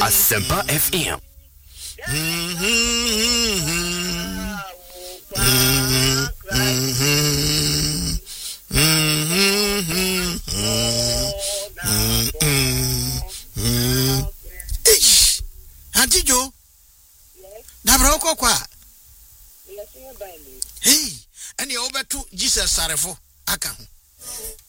Asempa FM. Auntie Joe, Dabra Kokwa. Hey, and you over to Jesus Sarefo, Aka.